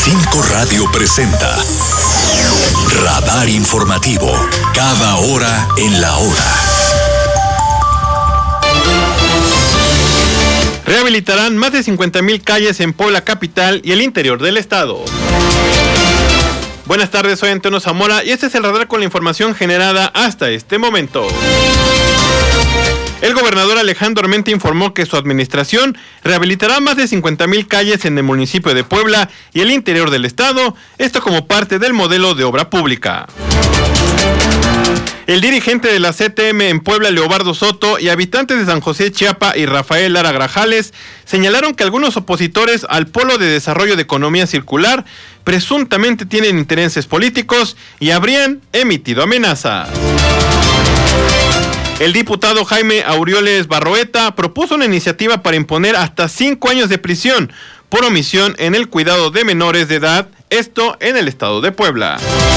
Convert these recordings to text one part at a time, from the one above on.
5 Radio presenta Radar Informativo, cada hora en la hora. Rehabilitarán más de 50,000 calles en Puebla capital y el interior del estado. Buenas tardes, soy Antonio Zamora y este es el radar con la información generada hasta este momento. El gobernador Alejandro Armenta informó que su administración rehabilitará más de 50,000 calles en el municipio de Puebla y el interior del estado, esto como parte del modelo de obra pública. El dirigente de la CTM en Puebla, Leobardo Soto, y habitantes de San José Chiapa y Rafael Lara Grajales señalaron que algunos opositores al Polo de Desarrollo de Economía Circular presuntamente tienen intereses políticos y habrían emitido amenazas. El diputado Jaime Aureoles Barroeta propuso una iniciativa para imponer hasta 5 años de prisión por omisión en el cuidado de menores de edad, esto en el estado de Puebla.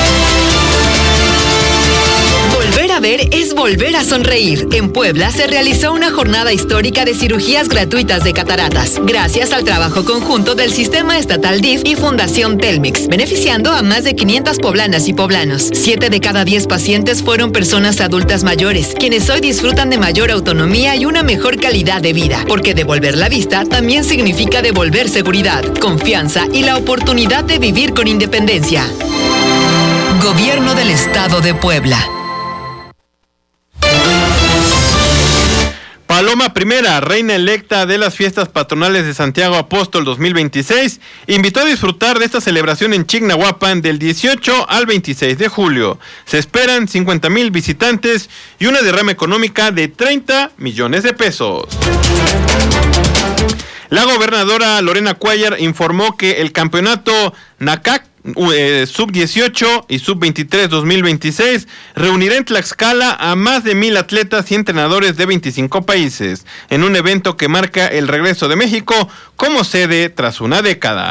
Volver a ver es volver a sonreír. En Puebla se realizó una jornada histórica de cirugías gratuitas de cataratas, gracias al trabajo conjunto del Sistema Estatal DIF y Fundación Telmex, beneficiando a más de 500 poblanas y poblanos. 7 de cada 10 pacientes fueron personas adultas mayores, quienes hoy disfrutan de mayor autonomía y una mejor calidad de vida, porque devolver la vista también significa devolver seguridad, confianza y la oportunidad de vivir con independencia. Gobierno del Estado de Puebla. Paloma I, reina electa de las fiestas patronales de Santiago Apóstol 2026, invitó a disfrutar de esta celebración en Chignahuapan del 18 al 26 de julio. Se esperan 50,000 visitantes y una derrama económica de 30 millones de pesos. La gobernadora Lorena Cuellar informó que el campeonato NACAC Sub-18 y Sub-23 2026 reunirá en Tlaxcala a más de 1,000 atletas y entrenadores de 25 países, en un evento que marca el regreso de México como sede tras una década.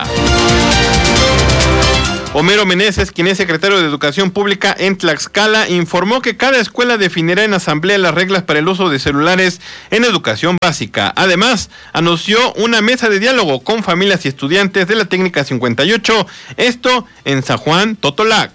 Homero Meneses, quien es secretario de Educación Pública en Tlaxcala, informó que cada escuela definirá en asamblea las reglas para el uso de celulares en educación básica. Además, anunció una mesa de diálogo con familias y estudiantes de la Técnica 58, esto en San Juan Totolac.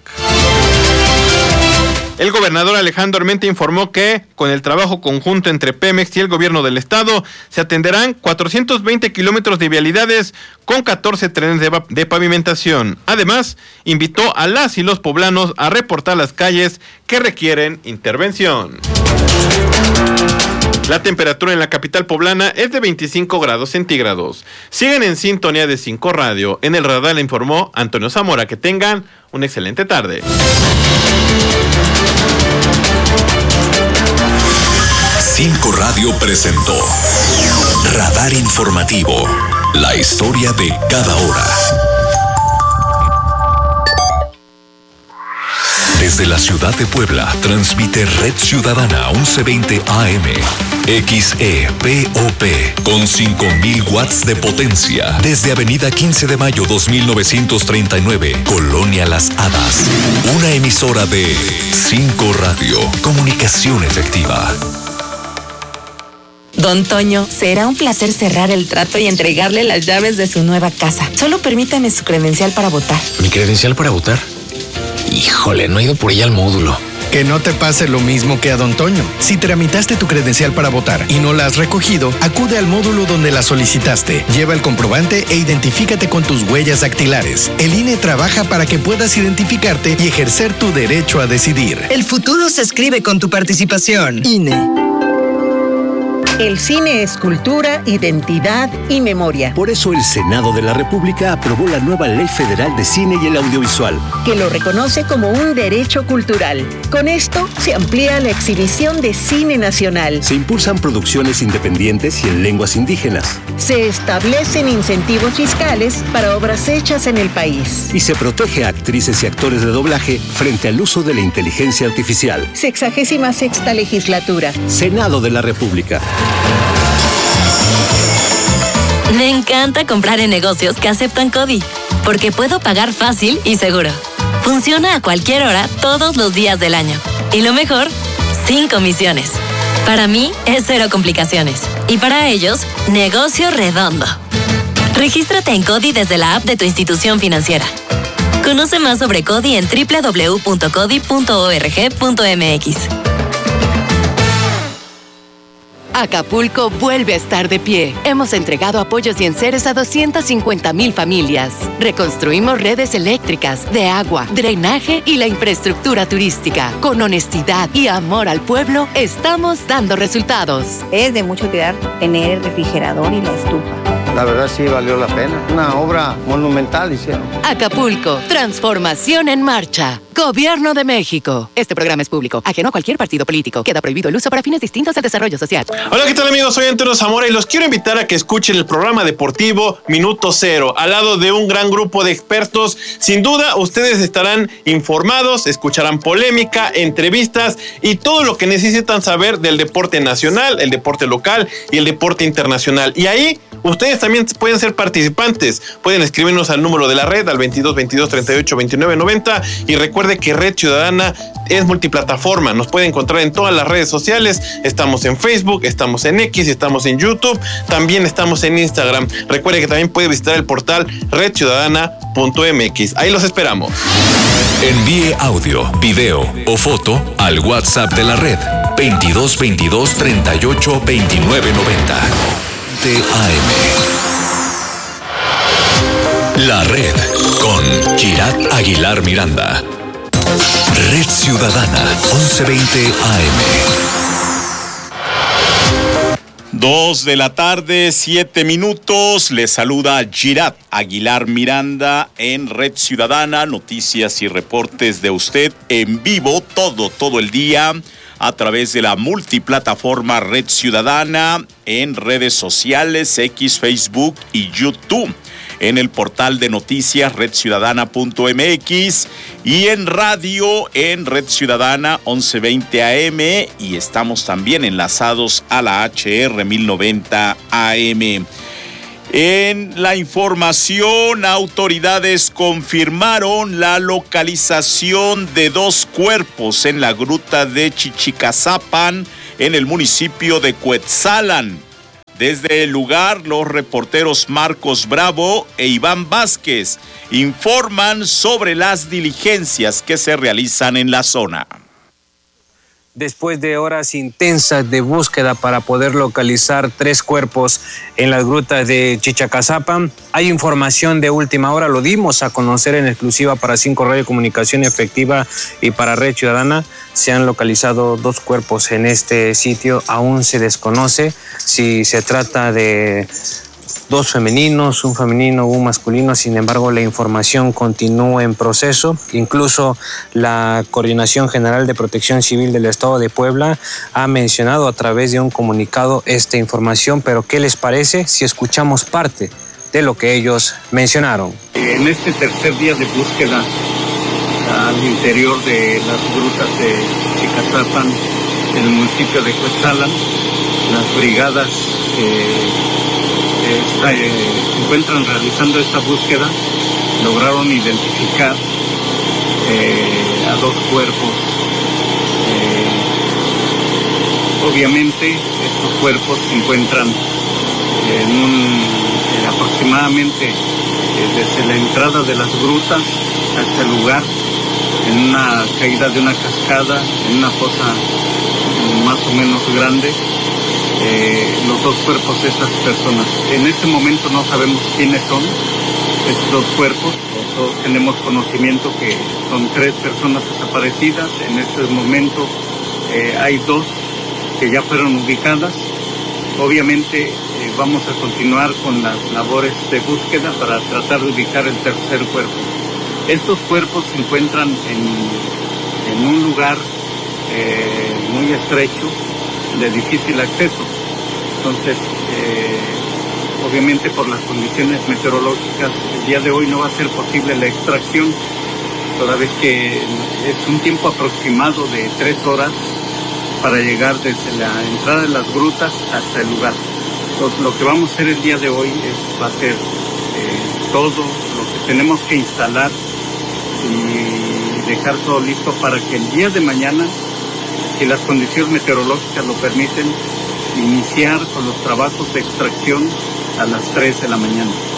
El gobernador Alejandro Armenta informó que, con el trabajo conjunto entre Pemex y el gobierno del estado, se atenderán 420 kilómetros de vialidades con 14 trenes de pavimentación. Además, invitó a las y los poblanos a reportar las calles que requieren intervención. La temperatura en la capital poblana es de 25 grados centígrados. Siguen en sintonía de 5 Radio. En el radar le informó Antonio Zamora. Que tengan una excelente tarde. 5 Radio presentó Radar Informativo, la historia de cada hora. Desde la ciudad de Puebla, transmite Red Ciudadana 1120 AM, XEPOP, con 5,000 watts de potencia. Desde Avenida 15 de Mayo 2939, Colonia Las Hadas. Una emisora de 5 Radio, comunicación efectiva. Don Toño, será un placer cerrar el trato y entregarle las llaves de su nueva casa. Solo permítame su credencial para votar. ¿Mi credencial para votar? Híjole, no he ido por ella al módulo. Que no te pase lo mismo que a Don Toño. Si tramitaste tu credencial para votar y no la has recogido, acude al módulo donde la solicitaste. Lleva el comprobante e identifícate con tus huellas dactilares. El INE trabaja para que puedas identificarte y ejercer tu derecho a decidir. El futuro se escribe con tu participación. INE. El cine es cultura, identidad y memoria. Por eso el Senado de la República aprobó la nueva Ley Federal de Cine y el Audiovisual, que lo reconoce como un derecho cultural. Con esto se amplía la exhibición de cine nacional. Se impulsan producciones independientes y en lenguas indígenas. Se establecen incentivos fiscales para obras hechas en el país. Y se protege a actrices y actores de doblaje frente al uso de la inteligencia artificial. 66ª legislatura. Senado de la República. Me encanta comprar en negocios que aceptan CODI, porque puedo pagar fácil y seguro. Funciona a cualquier hora, todos los días del año. Y lo mejor, sin comisiones. Para mí es cero complicaciones. Y para ellos, negocio redondo. Regístrate en CODI desde la app de tu institución financiera. Conoce más sobre CODI en www.codi.org.mx. Acapulco vuelve a estar de pie. Hemos entregado apoyos y enseres a 250,000 familias. Reconstruimos redes eléctricas, de agua, drenaje y la infraestructura turística. Con honestidad y amor al pueblo, estamos dando resultados. Es de mucho cuidar tener el refrigerador y la estufa. La verdad sí valió la pena. Una obra monumental hicieron. Acapulco, transformación en marcha. Gobierno de México. Este programa es público, ajeno a cualquier partido político. Queda prohibido el uso para fines distintos al desarrollo social. Hola, ¿qué tal, amigos? Soy Antonio Zamora y los quiero invitar a que escuchen el programa deportivo Minuto Cero, al lado de un gran grupo de expertos. Sin duda, ustedes estarán informados, escucharán polémica, entrevistas y todo lo que necesitan saber del deporte nacional, el deporte local y el deporte internacional. Y ahí ustedes también pueden ser participantes. Pueden escribirnos al número de la red, al 22 22 38 29 90. Y recuerde que Red Ciudadana es multiplataforma. Nos puede encontrar en todas las redes sociales. Estamos en Facebook, estamos en X, estamos en YouTube. También estamos en Instagram. Recuerde que también puede visitar el portal redciudadana.mx. Ahí los esperamos. Envíe audio, video o foto al WhatsApp de la red 22 22 38 29 90. AM. La red con Girat Aguilar Miranda. Red Ciudadana 1120 AM. 2:07 p.m. Les saluda Girat Aguilar Miranda en Red Ciudadana. Noticias y reportes de usted en vivo todo el día a través de la multiplataforma Red Ciudadana en redes sociales, X, Facebook y YouTube. En el portal de noticias redciudadana.mx y en radio en Red Ciudadana 1120 AM y estamos también enlazados a la HR 1090 AM. En la información, autoridades confirmaron la localización de 2 cuerpos en la gruta de Chichicazapan en el municipio de Cuetzalan. Desde el lugar, los reporteros Marcos Bravo e Iván Vázquez informan sobre las diligencias que se realizan en la zona. Después de horas intensas de búsqueda para poder localizar 3 cuerpos en las grutas de Chichicazapan, hay información de última hora, lo dimos a conocer en exclusiva para 5 Radio Comunicación Efectiva y para Red Ciudadana. Se han localizado 2 cuerpos en este sitio, aún se desconoce si se trata de 2 femeninos, un femenino, un masculino. Sin embargo, la información continúa en proceso. Incluso la Coordinación General de Protección Civil del Estado de Puebla ha mencionado a través de un comunicado esta información, pero ¿qué les parece si escuchamos parte de lo que ellos mencionaron? En este tercer día de búsqueda al interior de las grutas de Chichicazapan, en el municipio de Cuetzalan, las brigadas se encuentran realizando esta búsqueda, lograron identificar a 2 cuerpos. Obviamente estos cuerpos se encuentran en aproximadamente desde la entrada de las grutas hasta el lugar, en una caída de una cascada, en una fosa más o menos grande. Los 2 cuerpos de estas personas. En este momento no sabemos quiénes son estos 2 cuerpos. Todos tenemos conocimiento que son 3 personas desaparecidas. En este momento hay 2 que ya fueron ubicadas. Obviamente vamos a continuar con las labores de búsqueda para tratar de ubicar el tercer cuerpo. Estos cuerpos se encuentran en un lugar muy estrecho, de difícil acceso. Entonces, obviamente por las condiciones meteorológicas, el día de hoy no va a ser posible la extracción, toda vez que es un tiempo aproximado de 3 horas para llegar desde la entrada de las grutas hasta el lugar. Entonces, lo que vamos a hacer el día de hoy va a ser todo lo que tenemos que instalar y dejar todo listo para que el día de mañana, si las condiciones meteorológicas lo permiten, iniciar con los trabajos de extracción a las 3 de la mañana.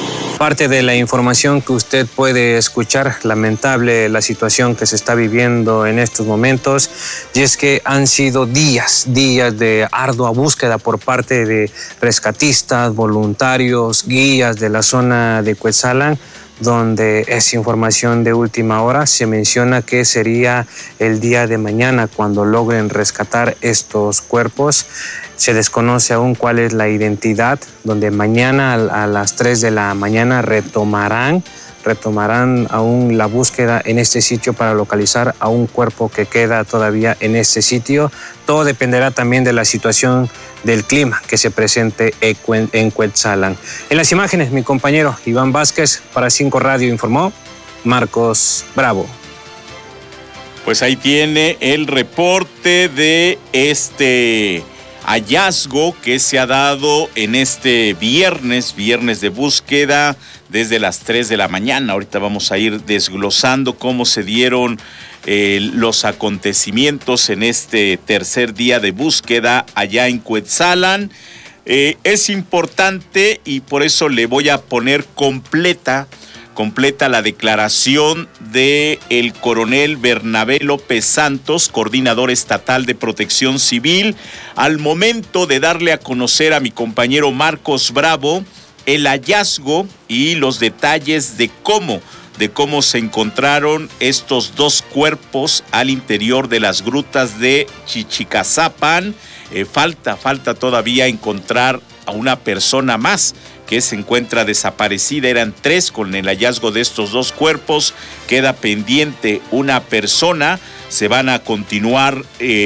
Parte de la información que usted puede escuchar, lamentable la situación que se está viviendo en estos momentos, y es que han sido días de ardua búsqueda por parte de rescatistas, voluntarios, guías de la zona de Cuetzalan, donde es información de última hora. Se menciona que sería el día de mañana cuando logren rescatar estos cuerpos. Se desconoce aún cuál es la identidad, donde mañana a las 3 de la mañana retomarán aún la búsqueda en este sitio para localizar a un cuerpo que queda todavía en este sitio. Todo dependerá también de la situación del clima que se presente en Cuetzalan. En las imágenes, mi compañero Iván Vázquez, para 5 Radio informó Marcos Bravo. Pues ahí tiene el reporte de este hallazgo que se ha dado en este viernes de búsqueda desde las 3 de la mañana. Ahorita vamos a ir desglosando cómo se dieron los acontecimientos en este tercer día de búsqueda allá en Cuetzalan. Es importante y por eso le voy a poner completa la declaración de el coronel Bernabé López Santos, coordinador estatal de Protección Civil, al momento de darle a conocer a mi compañero Marcos Bravo el hallazgo y los detalles de cómo se encontraron estos 2 cuerpos al interior de las grutas de Chichicazapan. Falta todavía encontrar a una persona más que se encuentra desaparecida. Eran 3 con el hallazgo de estos 2 cuerpos. Queda pendiente una persona. Se van a continuar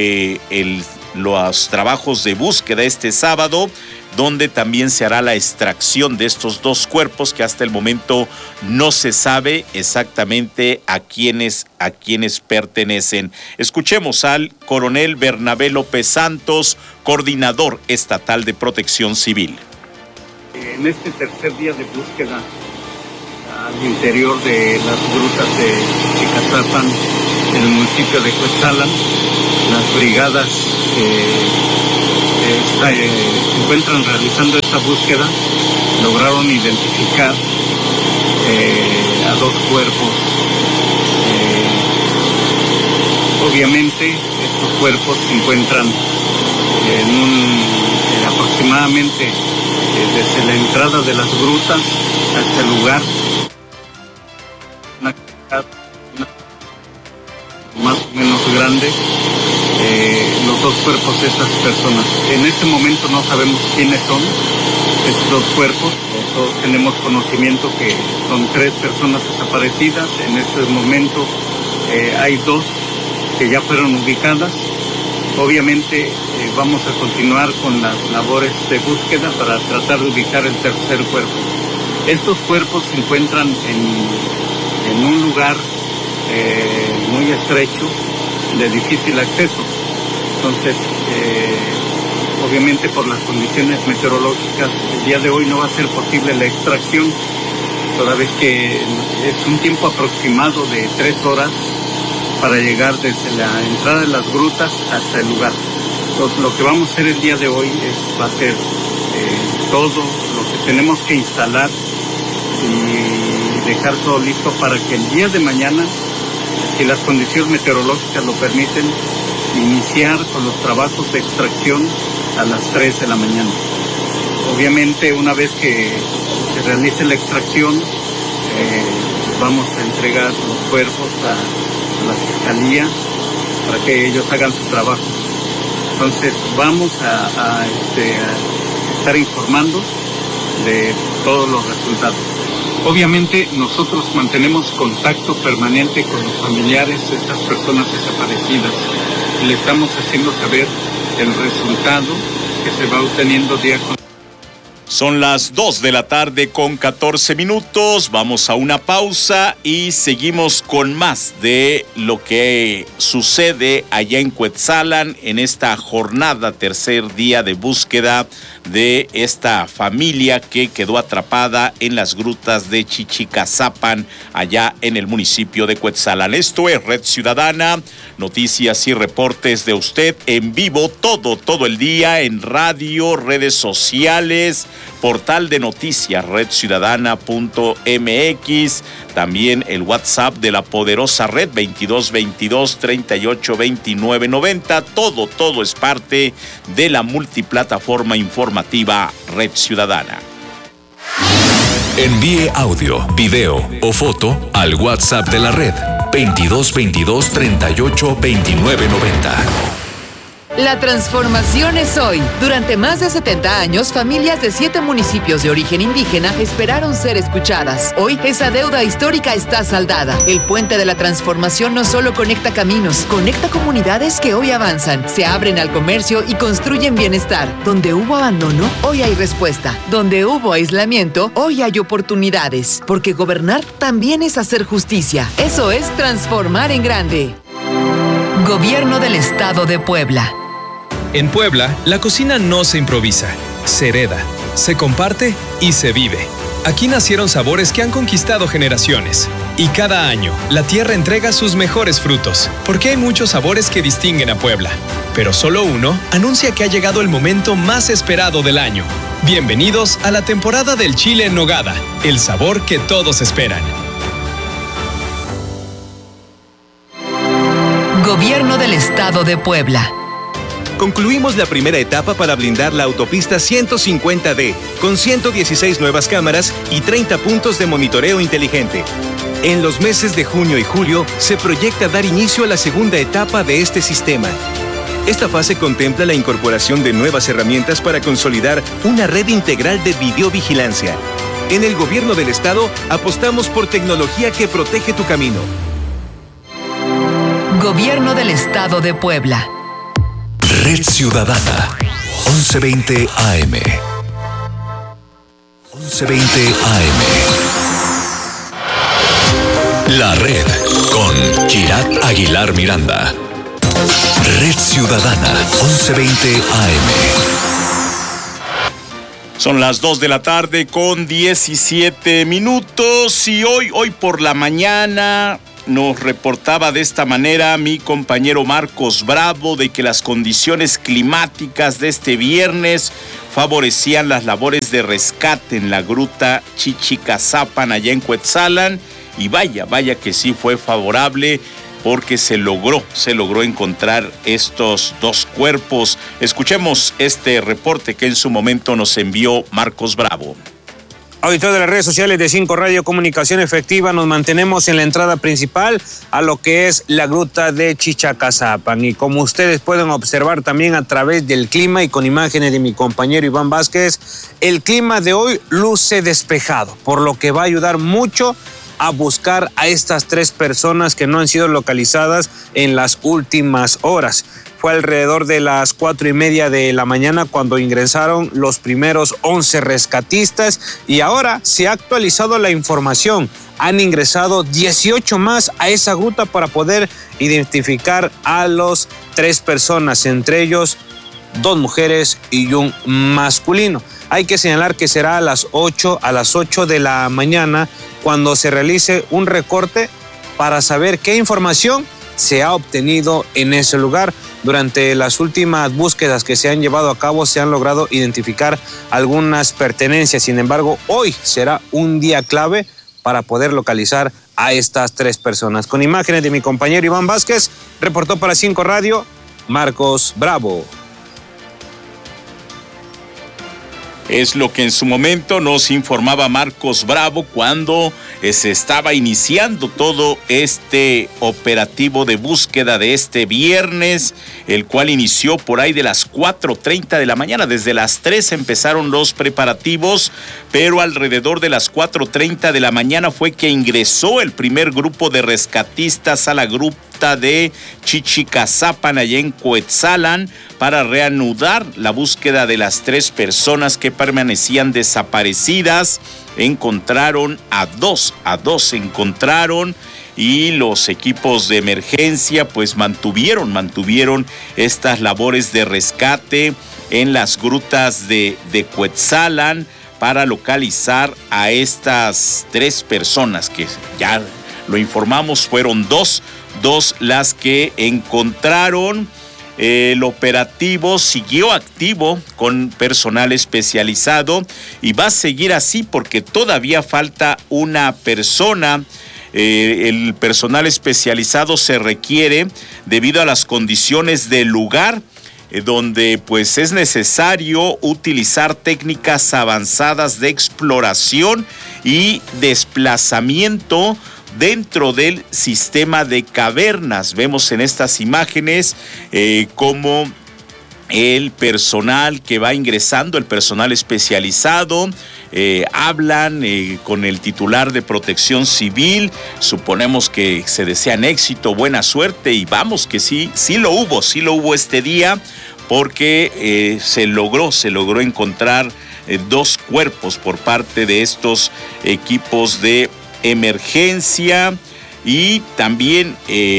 los trabajos de búsqueda este sábado, donde también se hará la extracción de estos 2 cuerpos que hasta el momento no se sabe exactamente a quiénes pertenecen. Escuchemos al coronel Bernabé López Santos, coordinador estatal de Protección Civil. En este tercer día de búsqueda al interior de las grutas de Chichicazapan, en el municipio de Cuetzalan, las brigadas se encuentran realizando esta búsqueda, lograron identificar a 2 cuerpos. Obviamente estos cuerpos se encuentran aproximadamente desde la entrada de las grutas hasta el lugar, una más o menos grande. Los 2 cuerpos de estas personas. En este momento no sabemos quiénes son estos 2 cuerpos. Todos tenemos conocimiento que son 3 personas desaparecidas. En este momento hay 2 que ya fueron ubicadas. Obviamente vamos a continuar con las labores de búsqueda para tratar de ubicar el tercer cuerpo. Estos cuerpos se encuentran en un lugar muy estrecho, de difícil acceso. Entonces, obviamente por las condiciones meteorológicas, el día de hoy no va a ser posible la extracción, toda vez que es un tiempo aproximado de 3 horas para llegar desde la entrada de las grutas hasta el lugar. Entonces, lo que vamos a hacer el día de hoy va a ser todo lo que tenemos que instalar y dejar todo listo para que el día de mañana, si las condiciones meteorológicas lo permiten, iniciar con los trabajos de extracción a las 3 de la mañana. Obviamente, una vez que se realice la extracción, vamos a entregar los cuerpos a la Fiscalía para que ellos hagan su trabajo. Entonces, vamos a estar informando de todos los resultados. Obviamente nosotros mantenemos contacto permanente con los familiares de estas personas desaparecidas y le estamos haciendo saber el resultado que se va obteniendo día con día. Son las 2 de la tarde con 14 minutos. Vamos a una pausa y seguimos con más de lo que sucede allá en Cuetzalan en esta jornada, tercer día de búsqueda de esta familia que quedó atrapada en las grutas de Chichicazapan, allá en el municipio de Cuetzalan. Esto es Red Ciudadana, noticias y reportes de usted en vivo todo el día en radio, redes sociales, portal de noticias redciudadana.mx, también el WhatsApp de la poderosa red 2222-382990. Todo es parte de la multiplataforma informativa Red Ciudadana. Envíe audio, video o foto al WhatsApp de la red 2222-382990. La transformación es hoy. Durante más de 70 años, familias de 7 municipios de origen indígena esperaron ser escuchadas. Hoy, esa deuda histórica está saldada. El puente de la transformación no solo conecta caminos, conecta comunidades que hoy avanzan, se abren al comercio y construyen bienestar. Donde hubo abandono, hoy hay respuesta. Donde hubo aislamiento, hoy hay oportunidades. Porque gobernar también es hacer justicia. Eso es transformar en grande. Gobierno del Estado de Puebla. En Puebla, la cocina no se improvisa, se hereda, se comparte y se vive. Aquí nacieron sabores que han conquistado generaciones. Y cada año, la tierra entrega sus mejores frutos, porque hay muchos sabores que distinguen a Puebla. Pero solo uno anuncia que ha llegado el momento más esperado del año. Bienvenidos a la temporada del chile en nogada, el sabor que todos esperan. Gobierno del Estado de Puebla. Concluimos la primera etapa para blindar la autopista 150D, con 116 nuevas cámaras y 30 puntos de monitoreo inteligente. En los meses de junio y julio se proyecta dar inicio a la segunda etapa de este sistema. Esta fase contempla la incorporación de nuevas herramientas para consolidar una red integral de videovigilancia. En el Gobierno del Estado apostamos por tecnología que protege tu camino. Gobierno del Estado de Puebla. Red Ciudadana, 1120 AM. 1120 AM. La Red, con Girat Aguilar Miranda. Red Ciudadana, 1120 AM. Son las 2 de la tarde con 17 minutos y hoy por la mañana nos reportaba de esta manera mi compañero Marcos Bravo de que las condiciones climáticas de este viernes favorecían las labores de rescate en la gruta Chichicazapan allá en Cuetzalan y vaya que sí fue favorable porque se logró encontrar estos dos cuerpos. Escuchemos este reporte que en su momento nos envió Marcos Bravo. Auditor de las redes sociales de 5 Radio Comunicación Efectiva, nos mantenemos en la entrada principal a lo que es la gruta de Chichicazapan. Y como ustedes pueden observar también a través del clima y con imágenes de mi compañero Iván Vázquez, el clima de hoy luce despejado, por lo que va a ayudar mucho a buscar a estas 3 personas que no han sido localizadas en las últimas horas. Fue alrededor de las 4:30 de la mañana cuando ingresaron los primeros 11 rescatistas y ahora se ha actualizado la información. Han ingresado 18 más a esa gruta para poder identificar a los 3 personas, entre ellos 2 mujeres y un masculino. Hay que señalar que será a las 8 de la mañana cuando se realice un recorte para saber qué información se ha obtenido en ese lugar. Durante las últimas búsquedas que se han llevado a cabo se han logrado identificar algunas pertenencias. Sin embargo, hoy será un día clave para poder localizar a estas 3 personas. Con imágenes de mi compañero Iván Vázquez, reportó para 5 Radio, Marcos Bravo. Es lo que en su momento nos informaba Marcos Bravo cuando se estaba iniciando todo este operativo de búsqueda de este viernes, el cual inició por ahí de las 4:30 de la mañana. Desde las 3 empezaron los preparativos, pero alrededor de las 4:30 de la mañana fue que ingresó el primer grupo de rescatistas a la gruta de Chichicazapan allá en Cuetzalan para reanudar la búsqueda de las 3 personas que permanecían desaparecidas. Encontraron a dos encontraron y los equipos de emergencia pues mantuvieron estas labores de rescate en las grutas de Cuetzalan para localizar a estas 3 personas que ya lo informamos, fueron dos las que encontraron. El operativo siguió activo con personal especializado y va a seguir así porque todavía falta una persona. El personal especializado se requiere debido a las condiciones del lugar, donde pues es necesario utilizar técnicas avanzadas de exploración y desplazamiento dentro del sistema de cavernas. Vemos en estas imágenes cómo el personal que va ingresando, el personal especializado, hablan con el titular de Protección Civil. Suponemos que se desean éxito, buena suerte, y vamos que sí lo hubo este día, porque se logró encontrar 2 cuerpos por parte de estos equipos de emergencia. Y también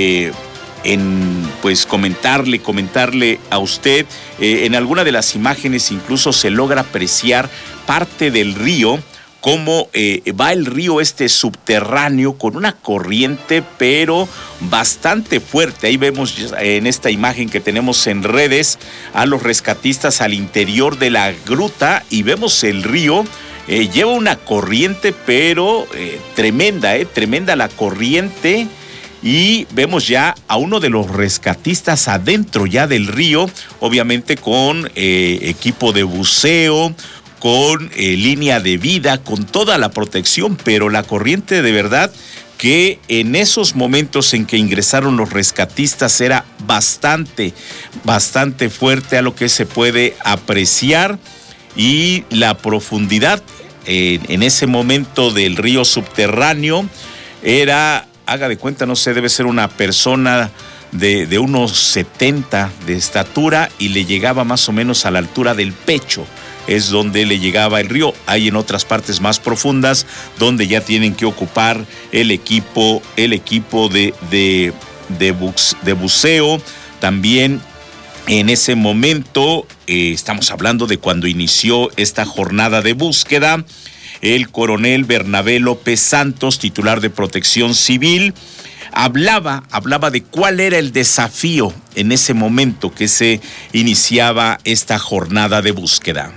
pues comentarle a usted, en alguna de las imágenes incluso se logra apreciar parte del río, cómo va el río subterráneo con una corriente pero bastante fuerte. Ahí vemos en esta imagen que tenemos en redes a los rescatistas al interior de la gruta y vemos el río. Lleva una corriente, pero tremenda la corriente, y vemos ya a uno de los rescatistas adentro ya del río, obviamente con equipo de buceo, con línea de vida, con toda la protección, pero la corriente de verdad que en esos momentos en que ingresaron los rescatistas era bastante fuerte, a lo que se puede apreciar. Y la profundidad en ese momento del río subterráneo era, haga de cuenta, no sé, debe ser una persona de unos 70 de estatura, y le llegaba más o menos a la altura del pecho, es donde le llegaba el río. Hay en otras partes más profundas donde ya tienen que ocupar el equipo de buceo. También en ese momento, estamos hablando de cuando inició esta jornada de búsqueda, el coronel Bernabé López Santos, titular de Protección Civil, hablaba de cuál era el desafío en ese momento que se iniciaba esta jornada de búsqueda.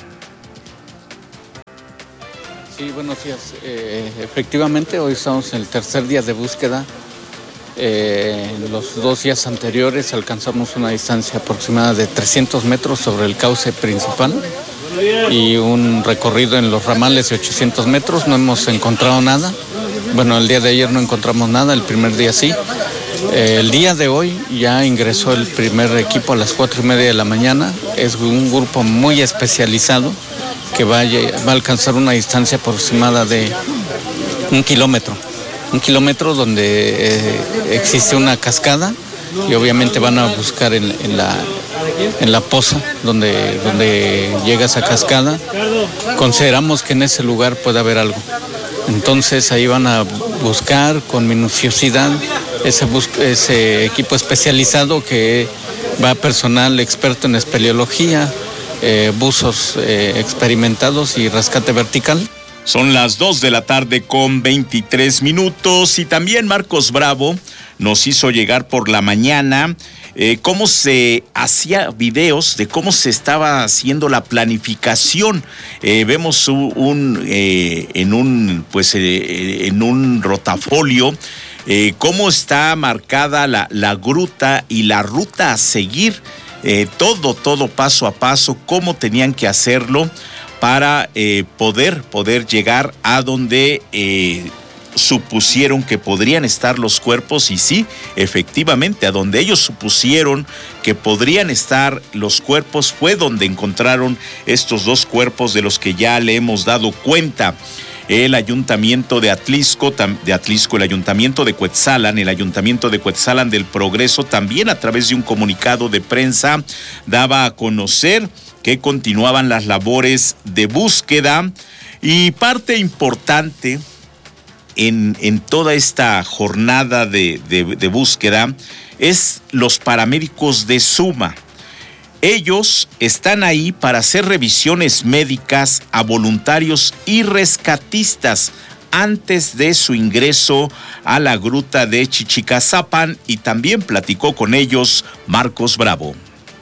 Sí, buenos días. Efectivamente, hoy estamos en el tercer día de búsqueda. Los 2 días anteriores alcanzamos una distancia aproximada de 300 metros sobre el cauce principal y un recorrido en los ramales de 800 metros. No hemos encontrado nada. Bueno, el día de ayer no encontramos nada, el primer día sí. El día de hoy ya ingresó el primer equipo a las 4:30 de la mañana. Es un grupo muy especializado que va a alcanzar una distancia aproximada de 1 kilómetro. 1 kilómetro donde existe una cascada, y obviamente van a buscar en la poza donde llega esa cascada. Consideramos que en ese lugar puede haber algo. Entonces ahí van a buscar con minuciosidad ese equipo especializado que va personal experto en espeleología, buzos experimentados y rescate vertical. Son las 2:23 p.m. y también Marcos Bravo nos hizo llegar por la mañana cómo se hacía videos de cómo se estaba haciendo la planificación. Vemos en un rotafolio cómo está marcada la gruta y la ruta a seguir, todo paso a paso, cómo tenían que hacerlo para poder llegar a donde supusieron que podrían estar los cuerpos. Y sí, efectivamente, a donde ellos supusieron que podrían estar los cuerpos fue donde encontraron estos 2 cuerpos de los que ya le hemos dado cuenta. El Ayuntamiento de Atlisco, el Ayuntamiento de Cuetzalan, el Ayuntamiento de Cuetzalan del Progreso, también a través de un comunicado de prensa daba a conocer que continuaban las labores de búsqueda. Y parte importante en toda esta jornada de búsqueda es los paramédicos de SUMA. Ellos están ahí para hacer revisiones médicas a voluntarios y rescatistas antes de su ingreso a la gruta de Chichicazapan, y también platicó con ellos Marcos Bravo.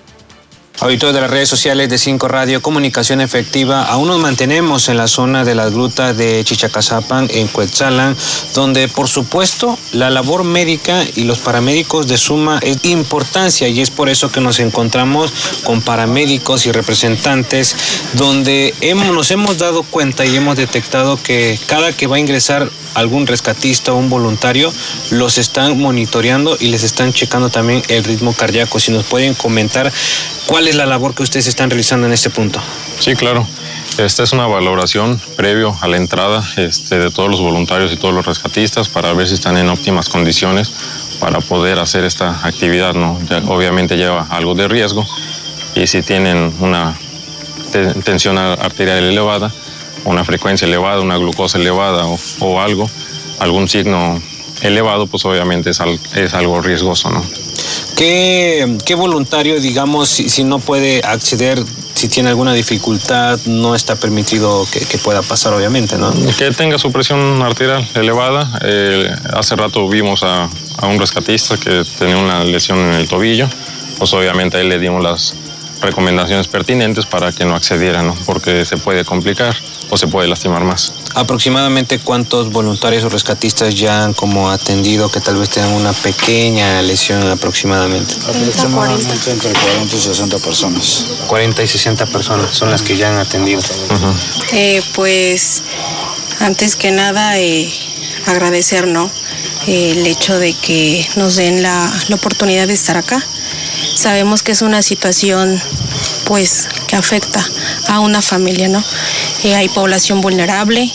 Auditores de las redes sociales de 5 Radio, Comunicación Efectiva, aún nos mantenemos en la zona de la gruta de Chichacazapan, en Cuetzalan, donde por supuesto la labor médica y los paramédicos de suma es importancia, y es por eso que nos encontramos con paramédicos y representantes, donde nos hemos dado cuenta y hemos detectado que cada que va a ingresar algún rescatista o un voluntario, los están monitoreando y les están checando también el ritmo cardíaco. Si nos pueden comentar cuál es la labor que ustedes están realizando en este punto. Sí, claro. Esta es una valoración previo a la entrada de todos los voluntarios y todos los rescatistas para ver si están en óptimas condiciones para poder hacer esta actividad, ¿no? Ya, obviamente lleva algo de riesgo, y si tienen una tensión arterial elevada, una frecuencia elevada, una glucosa elevada o algún signo elevado, pues obviamente es algo riesgoso, ¿no? ¿Qué voluntario, digamos, si no puede acceder, si tiene alguna dificultad, no está permitido que pueda pasar, obviamente, ¿no? Que tenga su presión arterial elevada. Hace rato vimos a un rescatista que tenía una lesión en el tobillo, pues obviamente a él le dimos las recomendaciones pertinentes para que no accediera, ¿no? Porque se puede complicar o se puede lastimar más. ¿Aproximadamente cuántos voluntarios o rescatistas ya han como atendido que tal vez tengan una pequeña lesión aproximadamente? Aproximadamente entre 40 y 60 personas. 40 y 60 personas son las que ya han atendido. Pues antes que nada agradecer, ¿no? El hecho de que nos den la oportunidad de estar acá. Sabemos que es una situación pues que afecta a una familia, ¿no? Hay población vulnerable,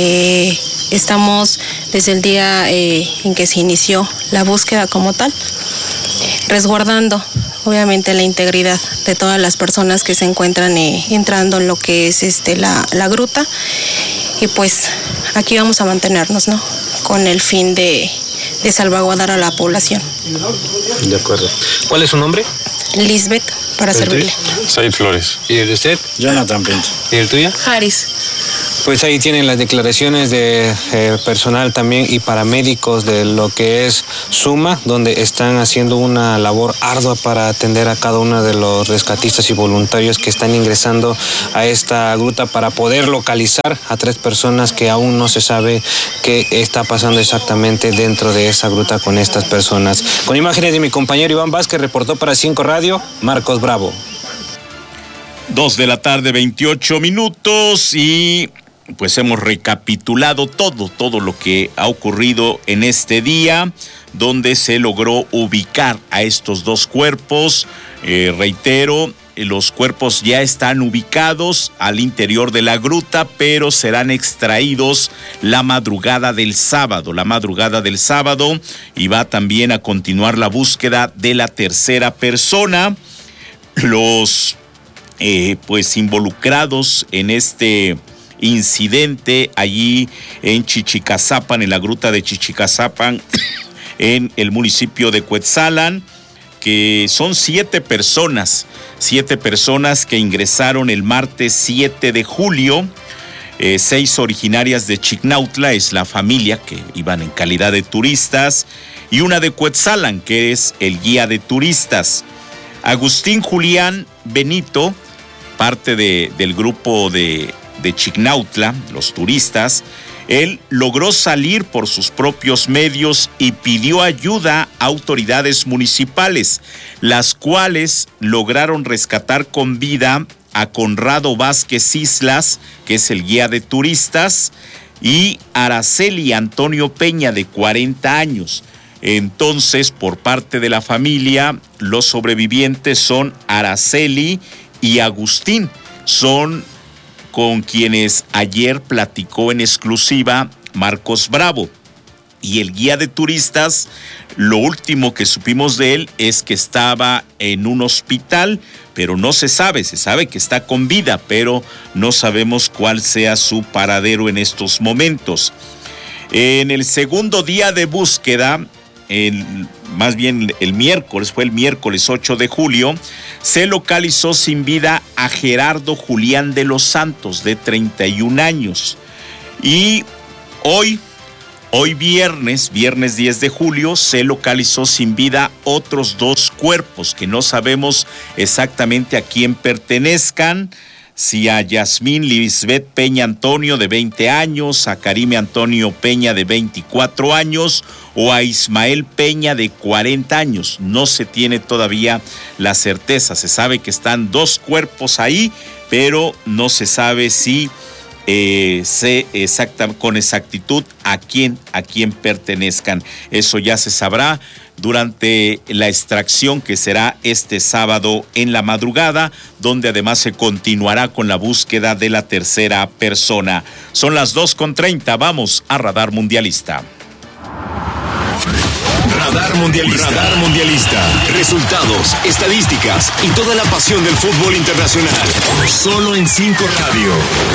estamos desde el día en que se inició la búsqueda como tal, resguardando obviamente la integridad de todas las personas que se encuentran entrando en lo que es la gruta, y pues aquí vamos a mantenernos, ¿no? Con el fin de salvaguardar a la población. De acuerdo. ¿Cuál es su nombre? Lisbeth, para servirle. Said Flores. ¿Y el de usted? Jonathan Pinto. ¿Y el tuyo? Haris. Pues ahí tienen las declaraciones de personal también y paramédicos de lo que es Suma, donde están haciendo una labor ardua para atender a cada uno de los rescatistas y voluntarios que están ingresando a esta gruta para poder localizar a 3 personas que aún no se sabe qué está pasando exactamente dentro de esa gruta con estas personas. Con imágenes de mi compañero Iván Vázquez, reportó para 5 Radio, Marcos Bravo. 2:28 p.m. y pues hemos recapitulado todo lo que ha ocurrido en este día, donde se logró ubicar a estos 2 cuerpos. Reitero, los cuerpos ya están ubicados al interior de la gruta, pero serán extraídos la madrugada del sábado, y va también a continuar la búsqueda de la tercera persona. Los pues involucrados en este incidente allí en Chichicazapan, en la gruta de Chichicazapan, en el municipio de Cuetzalan, que son 7 personas que ingresaron el martes 7 de julio, 6 originarias de Chignautla, es la familia que iban en calidad de turistas, y una de Cuetzalan, que es el guía de turistas. Agustín Julián Benito, parte del grupo de Chignautla, los turistas, él logró salir por sus propios medios y pidió ayuda a autoridades municipales, las cuales lograron rescatar con vida a Conrado Vázquez Islas, que es el guía de turistas, y Araceli Antonio Peña, de 40 años. Entonces, por parte de la familia, los sobrevivientes son Araceli y Agustín, son con quienes ayer platicó en exclusiva Marcos Bravo. Y el guía de turistas, lo último que supimos de él es que estaba en un hospital, pero no se sabe que está con vida, pero no sabemos cuál sea su paradero en estos momentos. En el segundo día de búsqueda, el miércoles 8 de julio, se localizó sin vida a Gerardo Julián de los Santos, de 31 años. Y hoy Hoy viernes 10 de julio, se localizó sin vida otros 2 cuerpos que no sabemos exactamente a quién pertenezcan. Si a Yasmín Lisbeth Peña Antonio, de 20 años, a Karime Antonio Peña, de 24 años, o a Ismael Peña, de 40 años. No se tiene todavía la certeza. Se sabe que están 2 cuerpos ahí, pero no se sabe si con exactitud a quién pertenezcan. Eso ya se sabrá durante la extracción, que será este sábado en la madrugada, donde además se continuará con la búsqueda de la tercera persona. Son las 2:30, vamos a Radar Mundialista. Radar Mundialista. Radar Mundialista. Resultados, estadísticas y toda la pasión del fútbol internacional. Solo en 5 Radio.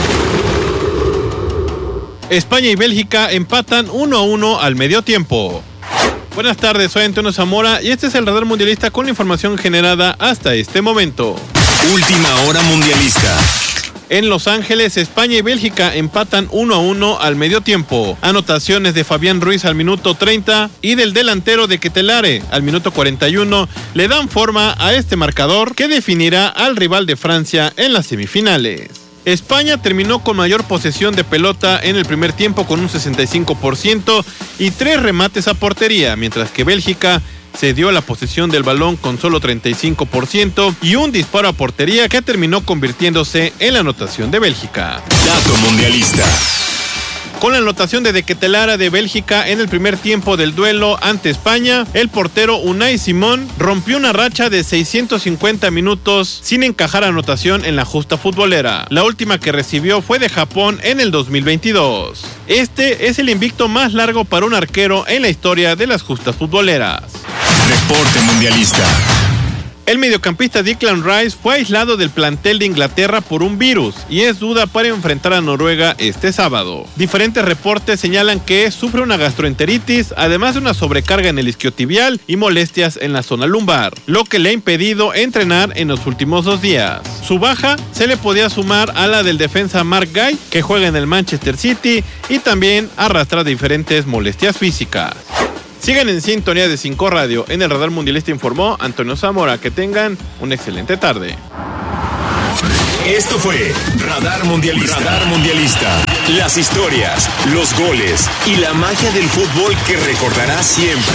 España y Bélgica empatan 1-1 al medio tiempo. Buenas tardes, soy Antonio Zamora y este es el Radar Mundialista con la información generada hasta este momento. Última hora mundialista. En Los Ángeles, España y Bélgica empatan 1-1 al medio tiempo. Anotaciones de Fabián Ruiz al minuto 30 y del delantero de Ketelare al minuto 41 le dan forma a este marcador que definirá al rival de Francia en las semifinales. España terminó con mayor posesión de pelota en el primer tiempo con un 65% y 3 remates a portería, mientras que Bélgica se dio la posesión del balón con solo 35% y un disparo a portería que terminó convirtiéndose en la anotación de Bélgica. Dato mundialista. Con la anotación de Ketelare de Bélgica en el primer tiempo del duelo ante España, el portero Unai Simón rompió una racha de 650 minutos sin encajar anotación en la justa futbolera. La última que recibió fue de Japón en el 2022. Este es el invicto más largo para un arquero en la historia de las justas futboleras. Reporte mundialista. El mediocampista Declan Rice fue aislado del plantel de Inglaterra por un virus y es duda para enfrentar a Noruega este sábado. Diferentes reportes señalan que sufre una gastroenteritis, además de una sobrecarga en el isquiotibial y molestias en la zona lumbar, lo que le ha impedido entrenar en los últimos 2 días. Su baja se le podía sumar a la del defensa Mark Guy, que juega en el Manchester City, y también arrastra diferentes molestias físicas. Sigan en sintonía de 5 Radio. En el Radar Mundialista informó Antonio Zamora. Que tengan una excelente tarde. Esto fue Radar Mundialista. Radar Mundialista. Las historias, los goles y la magia del fútbol que recordarás siempre.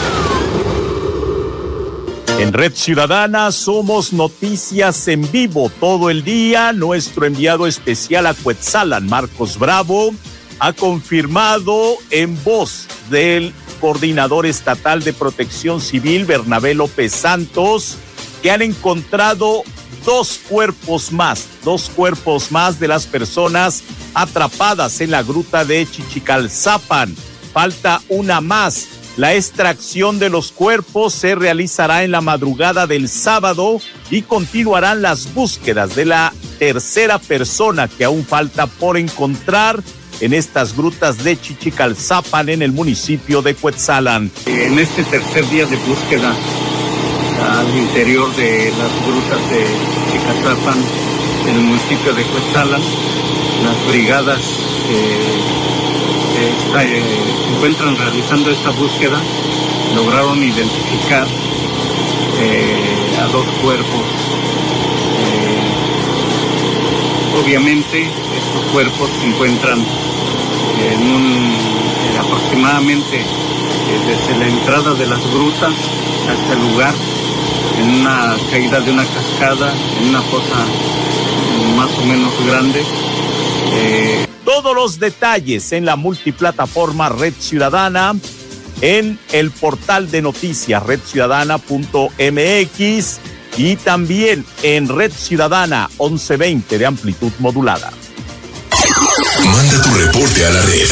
En Red Ciudadana somos noticias en vivo todo el día. Nuestro enviado especial a Cuetzalan, Marcos Bravo, ha confirmado en voz del coordinador estatal de Protección Civil, Bernabé López Santos, que han encontrado 2 cuerpos más de las personas atrapadas en la gruta de Chichicalzapan. Falta una más. La extracción de los cuerpos se realizará en la madrugada del sábado y continuarán las búsquedas de la tercera persona que aún falta por encontrar en estas grutas de Chichicalzapan, en el municipio de Cuetzalan. En este tercer día de búsqueda al interior de las grutas de Chichicalzapan, en el municipio de Cuetzalan, las brigadas se encuentran realizando esta búsqueda, lograron identificar a 2 cuerpos. Obviamente estos cuerpos se encuentran aproximadamente desde la entrada de las grutas hasta el lugar, en una caída de una cascada, en una fosa más o menos grande. Todos los detalles en la multiplataforma Red Ciudadana, en el portal de noticias redciudadana.mx y también en Red Ciudadana 1120 de amplitud modulada. Manda tu reporte a la red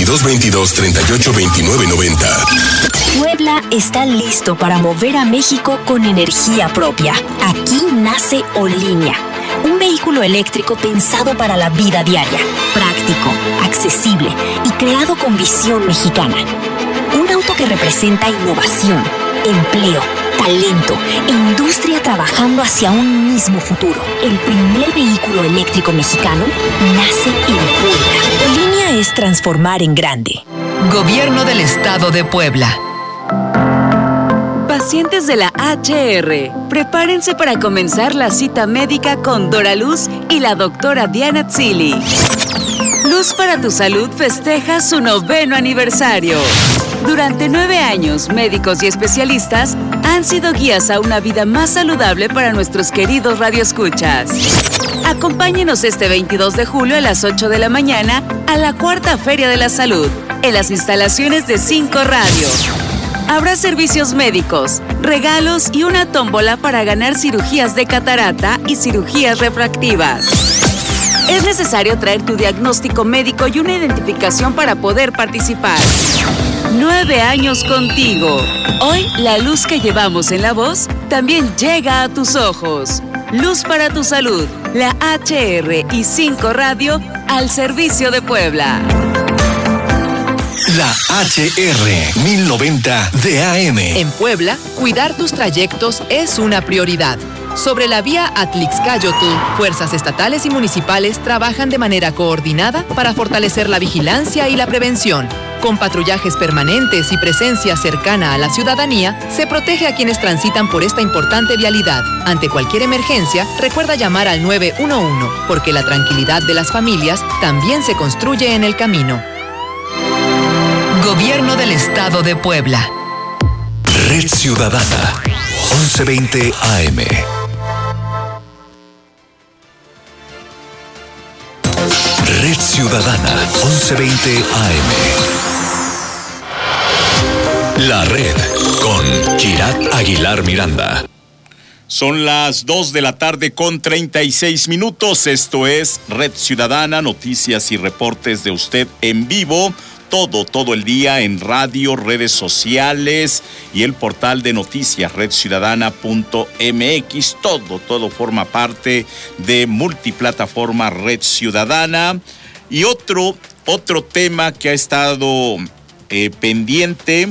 2222-382990. Puebla está listo para mover a México con energía propia. Aquí nace Olinia, un vehículo eléctrico pensado para la vida diaria, práctico, accesible y creado con visión mexicana. Un auto que representa innovación, empleo, talento e industria trabajando hacia un mismo futuro. El primer vehículo eléctrico mexicano nace en Puebla. Olinia es transformar en grande. Gobierno del Estado de Puebla. Pacientes de la HR, prepárense para comenzar la cita médica con Dora Luz y la doctora Diana Tzili. Luz para tu Salud festeja su 9º aniversario. Durante 9 años, médicos y especialistas han sido guías a una vida más saludable para nuestros queridos radioescuchas. Acompáñenos este 22 de julio a las 8 de la mañana a la 4ª Feria de la Salud, en las instalaciones de 5 Radio. Habrá servicios médicos, regalos y una tómbola para ganar cirugías de catarata y cirugías refractivas. Es necesario traer tu diagnóstico médico y una identificación para poder participar. 9 años contigo. Hoy, la luz que llevamos en la voz también llega a tus ojos. Luz para tu Salud, la HR y 5 Radio al servicio de Puebla. La HR 1090 de AM. En Puebla, cuidar tus trayectos es una prioridad. Sobre la vía Atlixcáyotl, fuerzas estatales y municipales trabajan de manera coordinada para fortalecer la vigilancia y la prevención. Con patrullajes permanentes y presencia cercana a la ciudadanía, se protege a quienes transitan por esta importante vialidad. Ante cualquier emergencia, recuerda llamar al 911, porque la tranquilidad de las familias también se construye en el camino. Gobierno del Estado de Puebla. Red Ciudadana, 1120 AM. Red Ciudadana, 1120 AM. La Red, con Girat Aguilar Miranda. Son las 2 de la tarde con 36 minutos. Esto es Red Ciudadana, noticias y reportes de usted en vivo. Todo el día en radio, redes sociales y el portal de noticias redciudadana.mx. Todo forma parte de multiplataforma Red Ciudadana. Y otro tema que ha estado pendiente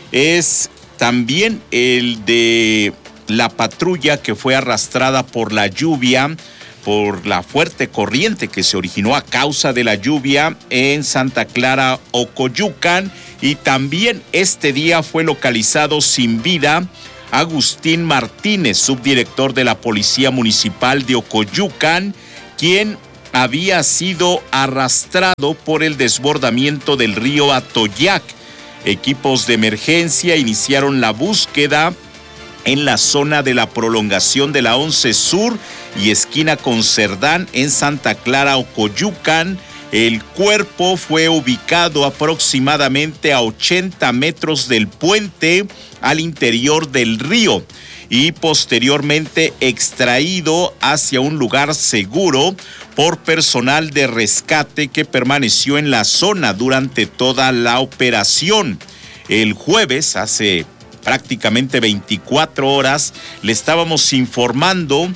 es también el de la patrulla que fue arrastrada por la lluvia, por la fuerte corriente que se originó a causa de la lluvia en Santa Clara, Ocoyucan, y también este día fue localizado sin vida Agustín Martínez, subdirector de la Policía Municipal de Ocoyucan, quien había sido arrastrado por el desbordamiento del río Atoyac. Equipos de emergencia iniciaron la búsqueda en la zona de la prolongación de la 11 Sur y esquina con Cerdán en Santa Clara, Ocoyucan. El cuerpo fue ubicado aproximadamente a 80 metros del puente al interior del río y posteriormente extraído hacia un lugar seguro por personal de rescate que permaneció en la zona durante toda la operación. El jueves, hace prácticamente 24 horas, le estábamos informando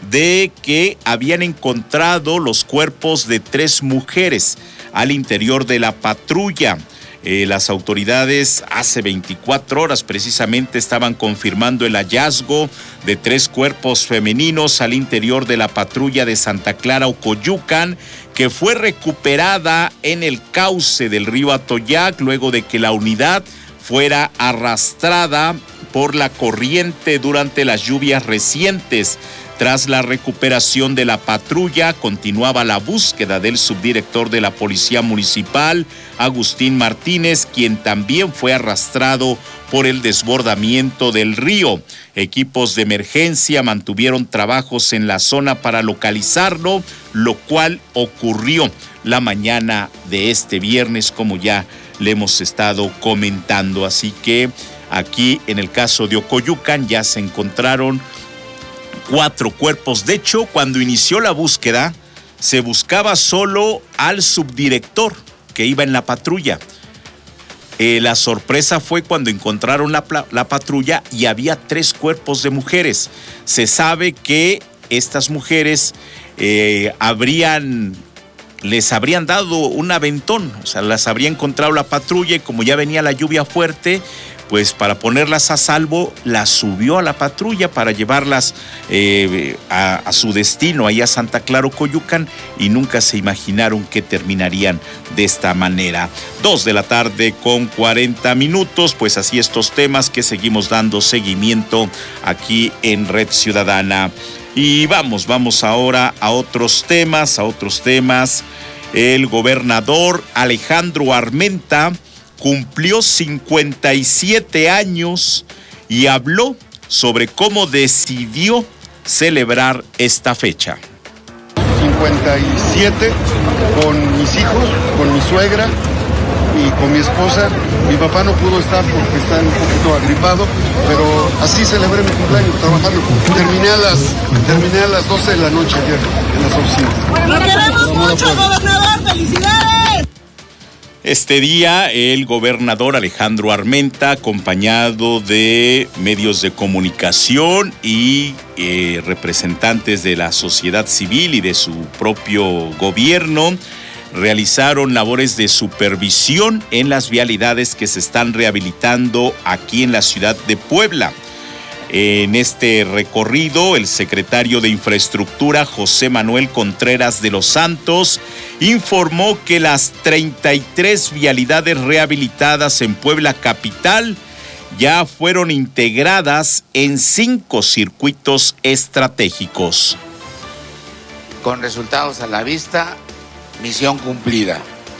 de que habían encontrado los cuerpos de 3 mujeres al interior de la patrulla. Las autoridades hace 24 horas precisamente estaban confirmando el hallazgo de 3 cuerpos femeninos al interior de la patrulla de Santa Clara, Ocoyucan, que fue recuperada en el cauce del río Atoyac luego de que la unidad fuera arrastrada por la corriente durante las lluvias recientes. Tras la recuperación de la patrulla, continuaba la búsqueda del subdirector de la Policía Municipal, Agustín Martínez, quien también fue arrastrado por el desbordamiento del río. Equipos de emergencia mantuvieron trabajos en la zona para localizarlo, lo cual ocurrió la mañana de este viernes, como ya le hemos estado comentando. Así que aquí en el caso de Ocoyucan ya se encontraron 4 cuerpos. De hecho, cuando inició la búsqueda, se buscaba solo al subdirector que iba en la patrulla. La sorpresa fue cuando encontraron la patrulla y había 3 cuerpos de mujeres. Se sabe que estas mujeres les habrían dado un aventón, o sea, las habría encontrado la patrulla y como ya venía la lluvia fuerte, pues para ponerlas a salvo, las subió a la patrulla para llevarlas a su destino, ahí a Santa Clara, Coyucan, y nunca se imaginaron que terminarían de esta manera. 2:40 p.m, pues así estos temas que seguimos dando seguimiento aquí en Red Ciudadana. Y vamos ahora a otros temas. El gobernador Alejandro Armenta cumplió 57 años y habló sobre cómo decidió celebrar esta fecha. 57 con mis hijos, con mi suegra y con mi esposa. Mi papá no pudo estar porque está un poquito agripado, pero así celebré mi cumpleaños, trabajando. Terminé a las 12 de la noche ayer en las oficinas. ¡Lo queremos mucho, gobernador! ¡Felicidades! Este día, el gobernador Alejandro Armenta, acompañado de medios de comunicación y representantes de la sociedad civil y de su propio gobierno, realizaron labores de supervisión en las vialidades que se están rehabilitando aquí en la ciudad de Puebla. En este recorrido, el secretario de Infraestructura, José Manuel Contreras de los Santos, informó que las 33 vialidades rehabilitadas en Puebla capital ya fueron integradas en 5 circuitos estratégicos. Con resultados a la vista, misión cumplida.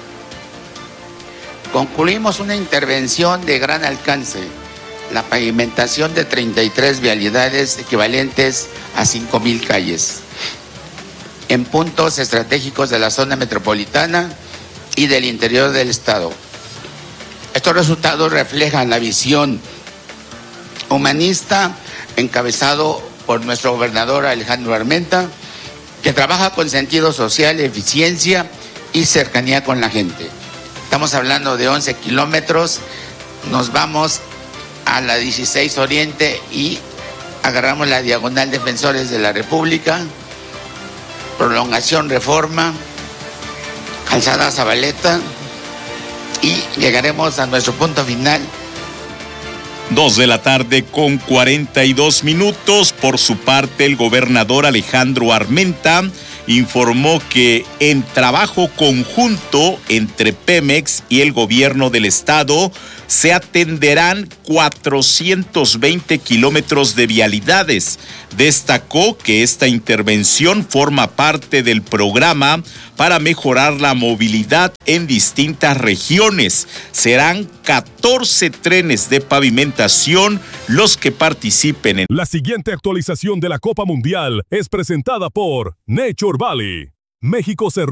Concluimos una intervención de gran alcance, la pavimentación de 33 vialidades equivalentes a 5,000 calles, en puntos estratégicos de la zona metropolitana y del interior del estado. Estos resultados reflejan la visión humanista encabezado por nuestro gobernador Alejandro Armenta, que trabaja con sentido social, eficiencia y cercanía con la gente. Estamos hablando de 11 kilómetros, nos vamos a la 16 Oriente y agarramos la diagonal Defensores de la República, prolongación Reforma, calzada Zabaleta, y llegaremos a nuestro punto final. 2:42 p.m. Por su parte, el gobernador Alejandro Armenta informó que en trabajo conjunto entre Pemex y el gobierno del estado se atenderán 420 kilómetros de vialidades. Destacó que esta intervención forma parte del programa para mejorar la movilidad en distintas regiones. Serán 14 trenes de pavimentación los que participen en... La siguiente actualización de la Copa Mundial es presentada por Nature Valley. México cerró